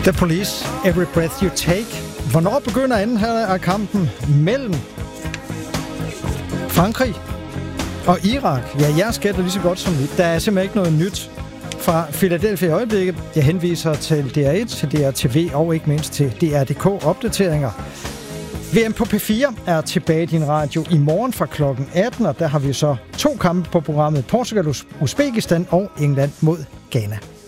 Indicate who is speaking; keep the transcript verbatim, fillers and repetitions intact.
Speaker 1: The Police, Every Breath You Take. Hvornår begynder anden halvleg af kampen mellem Frankrig og Irak? Ja, jeg skætter lige så godt som mit. Der er simpelthen ikke noget nyt fra Philadelphia i øjeblikket. Jeg henviser til D R et, til D R T V og ikke mindst til D R punktum D K opdateringer. V M på P fire er tilbage i din radio i morgen fra klokken atten, og der har vi så to kampe på programmet: Portugal, Uzbekistan og England mod Ghana.